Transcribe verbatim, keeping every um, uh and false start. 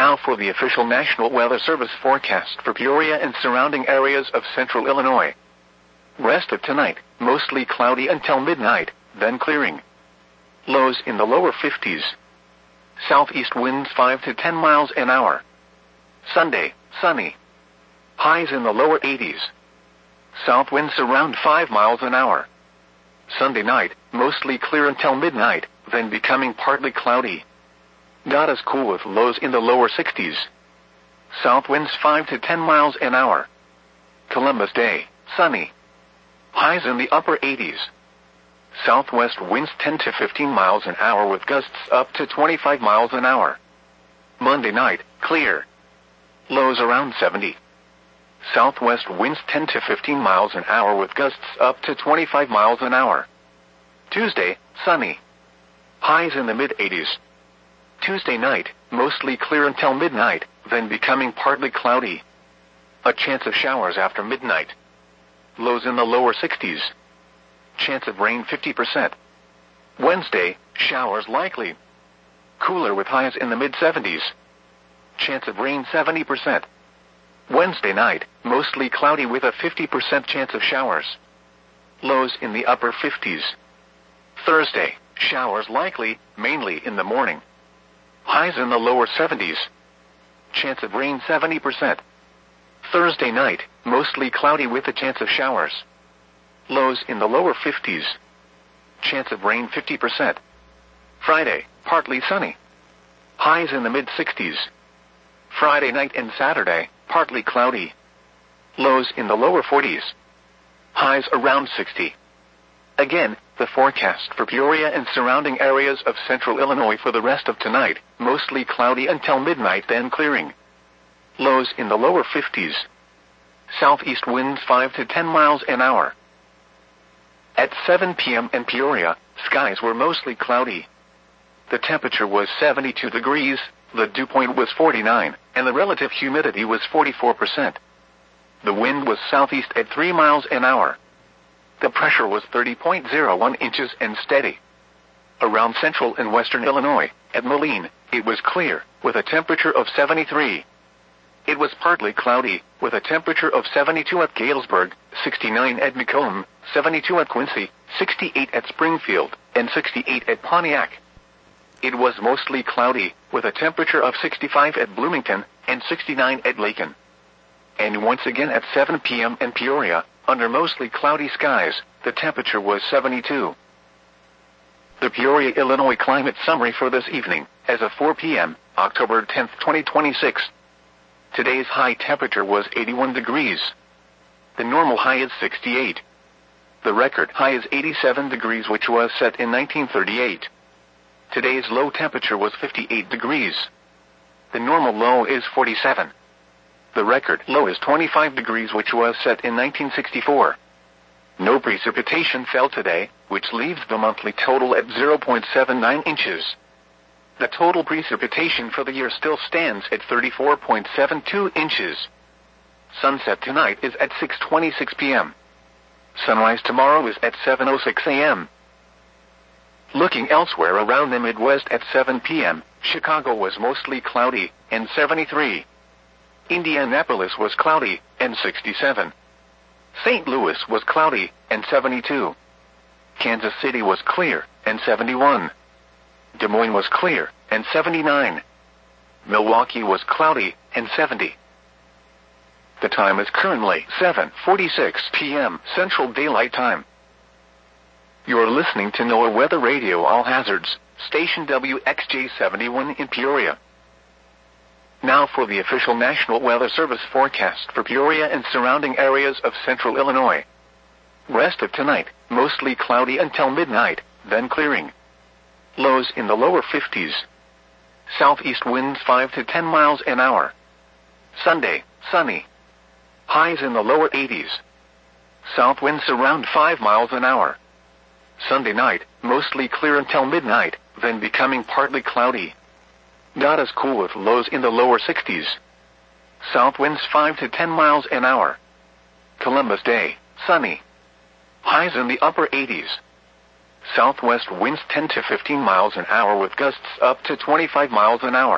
Now for the official National Weather Service forecast for Peoria and surrounding areas of central Illinois. Rest of tonight, mostly cloudy until midnight, then clearing. Lows in the lower fifties. Southeast winds five to ten miles an hour. Sunday, sunny. Highs in the lower eighties. South winds around five miles an hour. Sunday night, mostly clear until midnight, then becoming partly cloudy. Not as cool with lows in the lower sixties. South winds five to ten miles an hour. Columbus Day, sunny. Highs in the upper eighties. Southwest winds ten to fifteen miles an hour with gusts up to twenty-five miles an hour. Monday night, clear. Lows around seventy. Southwest winds ten to fifteen miles an hour with gusts up to twenty-five miles an hour. Tuesday, sunny. Highs in the mid-eighties. Tuesday night, mostly clear until midnight, then becoming partly cloudy. A chance of showers after midnight. Lows in the lower sixties. Chance of rain fifty percent. Wednesday, showers likely. Cooler with highs in the mid-seventies. Chance of rain seventy percent. Wednesday night, mostly cloudy with a fifty percent chance of showers. Lows in the upper fifties. Thursday, showers likely, mainly in the morning. Highs in the lower seventies. Chance of rain seventy percent. Thursday night, mostly cloudy with a chance of showers. Lows in the lower fifties. Chance of rain fifty percent. Friday, partly sunny. Highs in the mid-sixties. Friday night and Saturday, partly cloudy. Lows in the lower forties. Highs around sixty. Again, the forecast for Peoria and surrounding areas of central Illinois for the rest of tonight, mostly cloudy until midnight, then clearing. Lows in the lower fifties. Southeast winds five to ten miles an hour. At seven p.m. in Peoria, skies were mostly cloudy. The temperature was seventy-two degrees, the dew point was forty-nine, and the relative humidity was forty-four percent. The wind was southeast at three miles an hour. The pressure was thirty point zero one inches and steady. Around central and western Illinois, at Moline, it was clear, with a temperature of seventy-three. It was partly cloudy, with a temperature of seventy-two at Galesburg, sixty-nine at Macomb, seventy-two at Quincy, sixty-eight at Springfield, and sixty-eight at Pontiac. It was mostly cloudy, with a temperature of sixty-five at Bloomington, and sixty-nine at Lakin. And once again at seven p.m. in Peoria, under mostly cloudy skies, the temperature was seventy-two. The Peoria, Illinois climate summary for this evening, as of four p.m., October tenth, twenty twenty-six. Today's high temperature was eighty-one degrees. The normal high is sixty-eight. The record high is eighty-seven degrees, which was set in nineteen thirty-eight. Today's low temperature was fifty-eight degrees. The normal low is forty-seven. The record low is twenty-five degrees, which was set in nineteen sixty-four. No precipitation fell today, which leaves the monthly total at zero point seven nine inches. The total precipitation for the year still stands at thirty-four point seven two inches. Sunset tonight is at six twenty-six p.m. Sunrise tomorrow is at seven oh six a.m. Looking elsewhere around the Midwest at seven p.m., Chicago was mostly cloudy, and seventy-three. Indianapolis was cloudy, and sixty-seven. Saint Louis was cloudy, and seventy-two. Kansas City was clear, and seventy-one. Des Moines was clear, and seventy-nine. Milwaukee was cloudy, and seventy. The time is currently seven forty-six p.m. Central Daylight Time. You're listening to NOAA Weather Radio All Hazards, station W X J seventy-one in Peoria. Now for the official National Weather Service forecast for Peoria and surrounding areas of central Illinois. Rest of tonight, mostly cloudy until midnight, then clearing. Lows in the lower fifties. Southeast winds five to ten miles an hour. Sunday, sunny. Highs in the lower eighties. South winds around five miles an hour. Sunday night, mostly clear until midnight, then becoming partly cloudy. Not as cool with lows in the lower sixties. South winds five to ten miles an hour. Columbus Day, sunny. Highs in the upper eighties. Southwest winds ten to fifteen miles an hour with gusts up to twenty-five miles an hour.